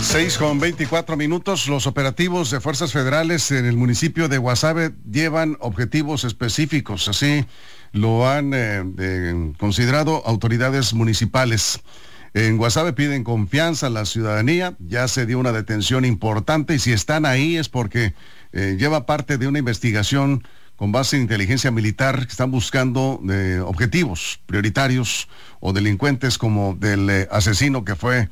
6:24. Los operativos de fuerzas federales en el municipio de Guasave llevan objetivos específicos, así lo han considerado autoridades municipales. En Guasave piden confianza a la ciudadanía, ya se dio una detención importante y si están ahí es porque lleva parte de una investigación con base en inteligencia militar que están buscando objetivos prioritarios o delincuentes como del asesino que fue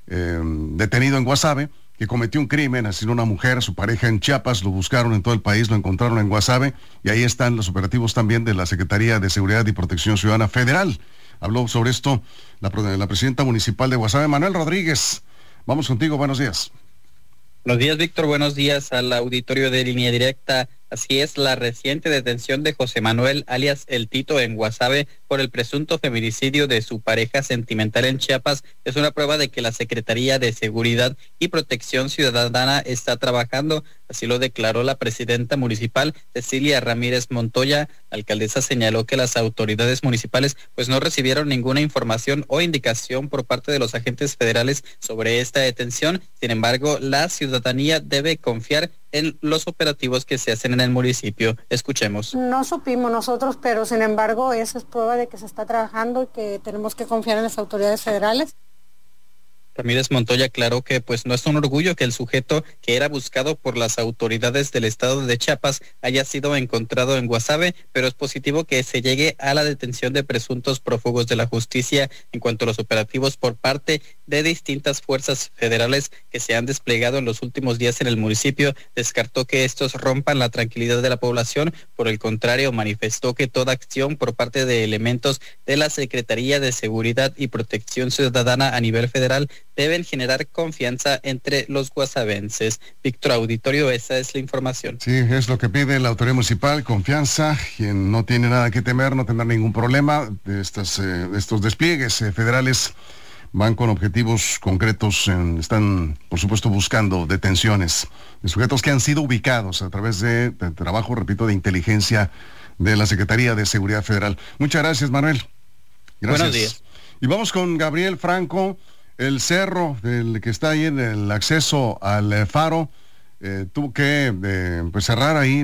detenido en Guasave, que cometió un crimen, asesinó a una mujer, su pareja en Chiapas, lo buscaron en todo el país, lo encontraron en Guasave y ahí están los operativos también de la Secretaría de Seguridad y Protección Ciudadana Federal. Habló sobre esto la presidenta municipal de Guasave, Manuel Rodríguez. Vamos contigo, buenos días. Buenos días, Víctor, buenos días al auditorio de Línea Directa. Así es, la reciente detención de José Manuel, alias El Tito, en Guasave por el presunto feminicidio de su pareja sentimental en Chiapas es una prueba de que la Secretaría de Seguridad y Protección Ciudadana está trabajando. Así lo declaró la presidenta municipal, Cecilia Ramírez Montoya. La alcaldesa señaló que las autoridades municipales pues no recibieron ninguna información o indicación por parte de los agentes federales sobre esta detención. Sin embargo, la ciudadanía debe confiar en los operativos que se hacen en el municipio. Escuchemos. No supimos nosotros, pero sin embargo, eso es prueba de que se está trabajando y que tenemos que confiar en las autoridades federales. Ramírez Montoya aclaró que pues no es un orgullo que el sujeto que era buscado por las autoridades del estado de Chiapas haya sido encontrado en Guasave, pero es positivo que se llegue a la detención de presuntos prófugos de la justicia. En cuanto a los operativos por parte de distintas fuerzas federales que se han desplegado en los últimos días en el municipio, descartó que estos rompan la tranquilidad de la población. Por el contrario, manifestó que toda acción por parte de elementos de la Secretaría de Seguridad y Protección Ciudadana a nivel federal deben generar confianza entre los guasavenses. Víctor, auditorio, esa es la información. Sí, es lo que pide la autoridad municipal, confianza. Quien no tiene nada que temer, no tendrá ningún problema. Estos despliegues federales van con objetivos concretos, están, por supuesto, buscando detenciones de sujetos que han sido ubicados a través de trabajo, repito, de inteligencia de la Secretaría de Seguridad Federal. Muchas gracias, Manuel. Gracias. Buenos días. Y vamos con Gabriel Franco. El cerro del que está ahí en el acceso al faro tuvo que cerrar ahí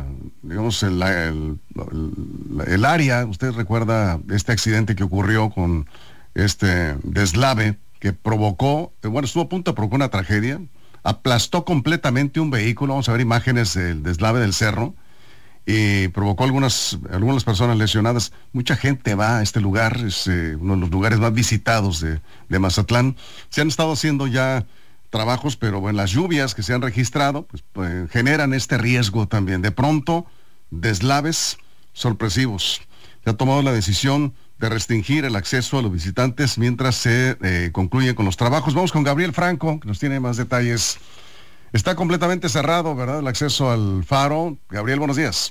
el área. Usted recuerda este accidente que ocurrió con este deslave que provocó, estuvo a punto de provocar una tragedia, aplastó completamente un vehículo. Vamos a ver imágenes del deslave del cerro y provocó algunas personas lesionadas. Mucha gente va a este lugar, es uno de los lugares más visitados de Mazatlán. Se han estado haciendo ya trabajos, pero las lluvias que se han registrado pues, generan este riesgo también. De pronto, deslaves sorpresivos. Se ha tomado la decisión de restringir el acceso a los visitantes mientras se concluyen con los trabajos. Vamos con Gabriel Franco, que nos tiene más detalles. Está completamente cerrado, ¿verdad?, el acceso al faro. Gabriel, buenos días.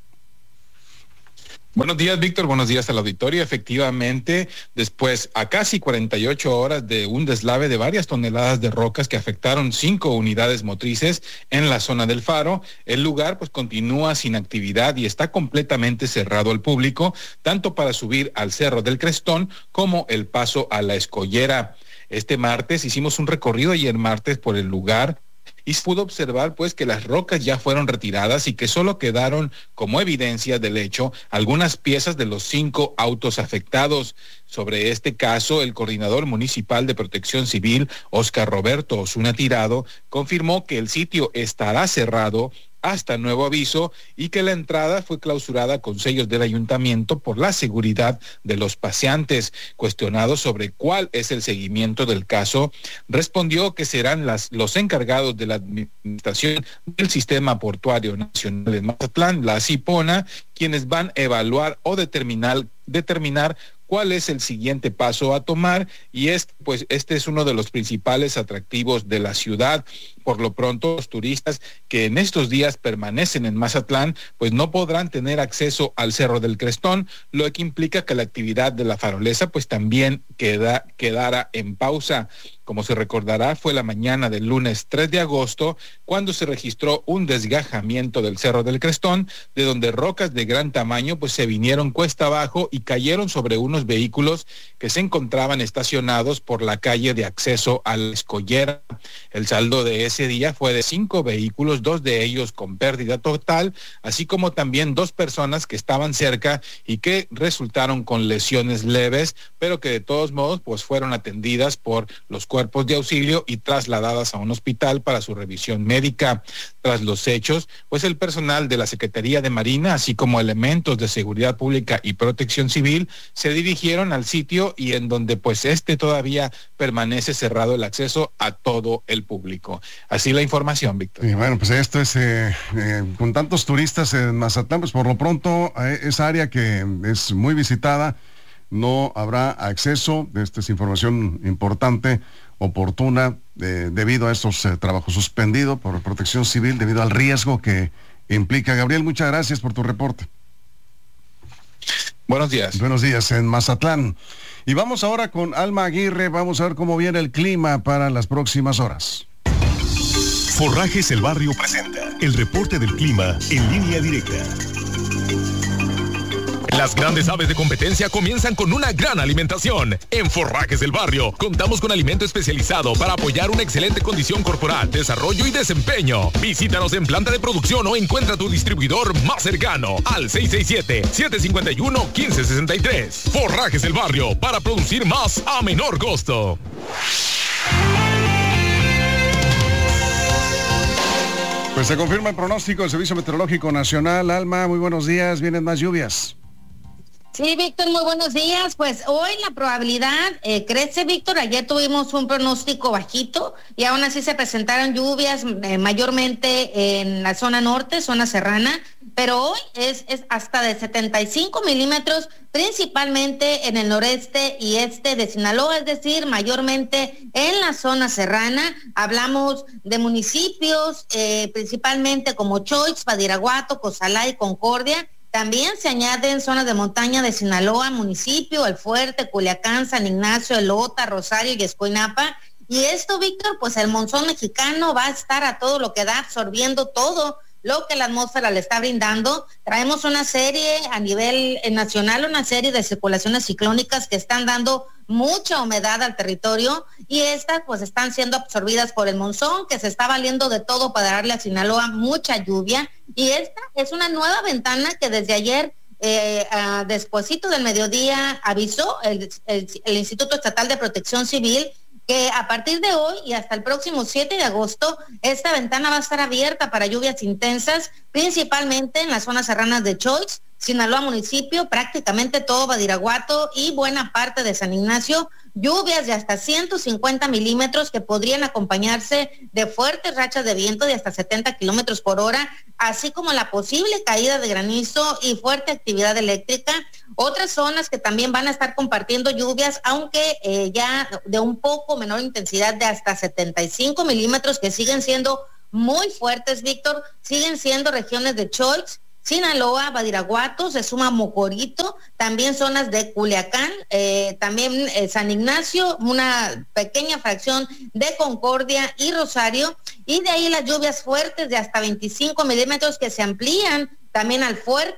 Buenos días, Víctor. Buenos días al auditorio. Efectivamente, después a casi 48 horas de un deslave de varias toneladas de rocas que afectaron 5 unidades motrices en la zona del faro, el lugar pues continúa sin actividad y está completamente cerrado al público, tanto para subir al Cerro del Crestón como el paso a la Escollera. Este martes hicimos un recorrido ayer martes por el lugar y se pudo observar pues que las rocas ya fueron retiradas y que solo quedaron como evidencia del hecho algunas piezas de los 5 autos afectados. Sobre este caso, el coordinador municipal de Protección Civil, Óscar Roberto Osuna Tirado, confirmó que el sitio estará cerrado hasta nuevo aviso y que la entrada fue clausurada con sellos del ayuntamiento por la seguridad de los paseantes. Cuestionado sobre cuál es el seguimiento del caso, respondió que serán los encargados de la administración del Sistema Portuario Nacional de Mazatlán, la CIPONA, quienes van a evaluar o determinar cuál es el siguiente paso a tomar, y este es uno de los principales atractivos de la ciudad. Por lo pronto, los turistas que en estos días permanecen en Mazatlán, pues no podrán tener acceso al Cerro del Crestón, lo que implica que la actividad de la farolesa pues también quedara en pausa. Como se recordará, fue la mañana del lunes 3 de agosto cuando se registró un desgajamiento del Cerro del Crestón, de donde rocas de gran tamaño pues se vinieron cuesta abajo y cayeron sobre unos vehículos que se encontraban estacionados por la calle de acceso a la Escollera. El saldo de ese día fue de 5 vehículos, 2 de ellos con pérdida total, así como también 2 personas que estaban cerca y que resultaron con lesiones leves, pero que de todos modos pues fueron atendidas por los cuerpos de auxilio y trasladadas a un hospital para su revisión médica. Tras los hechos, pues el personal de la Secretaría de Marina, así como elementos de seguridad pública y protección civil, se dirigieron al sitio y en donde pues todavía permanece cerrado el acceso a todo el público. Así la información, Víctor. Y bueno, pues esto es, con tantos turistas en Mazatlán, pues por lo pronto esa área que es muy visitada, no habrá acceso. Esta es información importante, oportuna, debido a estos trabajos suspendidos por protección civil, debido al riesgo que implica. Gabriel, muchas gracias por tu reporte. Buenos días. Buenos días en Mazatlán. Y vamos ahora con Alma Aguirre, vamos a ver cómo viene el clima para las próximas horas. Forrajes El Barrio presenta el reporte del clima en línea directa. Las grandes aves de competencia comienzan con una gran alimentación. En Forrajes El Barrio contamos con alimento especializado para apoyar una excelente condición corporal, desarrollo y desempeño. Visítanos en planta de producción o encuentra tu distribuidor más cercano al 667-751-1563. Forrajes El Barrio, para producir más a menor costo. Pues se confirma el pronóstico del Servicio Meteorológico Nacional. Alma, muy buenos días, vienen más lluvias. Sí, Víctor, muy buenos días. Pues hoy la probabilidad crece, Víctor. Ayer tuvimos un pronóstico bajito y aún así se presentaron lluvias mayormente en la zona norte, zona serrana, pero hoy es hasta de 75 milímetros, principalmente en el noreste y este de Sinaloa, es decir, mayormente en la zona serrana. Hablamos de municipios principalmente como Choix, Badiraguato, Cozalá y Concordia. También se añaden zonas de montaña de Sinaloa, municipio, El Fuerte, Culiacán, San Ignacio, Elota, Rosario y Escuinapa. Y esto, Víctor, pues el monzón mexicano va a estar a todo lo que da, absorbiendo todo lo que la atmósfera le está brindando. Traemos una serie a nivel nacional, una serie de circulaciones ciclónicas que están dando mucha humedad al territorio y estas pues están siendo absorbidas por el monzón, que se está valiendo de todo para darle a Sinaloa mucha lluvia. Y esta es una nueva ventana que desde ayer, despuesito del mediodía, avisó el Instituto Estatal de Protección Civil que a partir de hoy y hasta el próximo 7 de agosto, esta ventana va a estar abierta para lluvias intensas, principalmente en las zonas serranas de Choix, Sinaloa municipio, prácticamente todo Badiraguato y buena parte de San Ignacio, lluvias de hasta 150 milímetros que podrían acompañarse de fuertes rachas de viento de hasta 70 kilómetros por hora, así como la posible caída de granizo y fuerte actividad eléctrica. Otras zonas que también van a estar compartiendo lluvias, aunque ya de un poco menor intensidad, de hasta 75 milímetros, que siguen siendo muy fuertes, Víctor, siguen siendo regiones de Choix, Sinaloa, Badiraguato, se suma Mocorito, también zonas de Culiacán, también San Ignacio, una pequeña fracción de Concordia y Rosario, y de ahí las lluvias fuertes de hasta 25 milímetros que se amplían también al Fuerte,